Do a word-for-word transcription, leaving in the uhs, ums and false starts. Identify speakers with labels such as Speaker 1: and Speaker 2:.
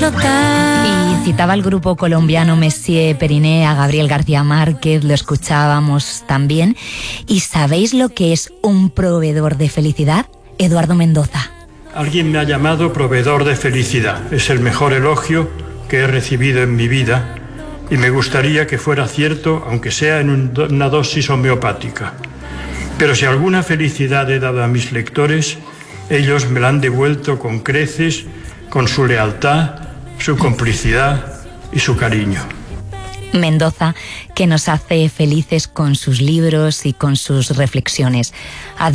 Speaker 1: flotar.
Speaker 2: Y citaba al grupo colombiano Messier Periné, a Gabriel García Márquez, lo escuchábamos también. ¿Y sabéis lo que es un proveedor de felicidad? Eduardo Mendoza.
Speaker 3: Alguien me ha llamado proveedor de felicidad. Es el mejor elogio que he recibido en mi vida y me gustaría que fuera cierto, aunque sea en una dosis homeopática. Pero si alguna felicidad he dado a mis lectores, ellos me la han devuelto con creces, con su lealtad, su complicidad y su cariño.
Speaker 2: Mendoza, que nos hace felices con sus libros y con sus reflexiones.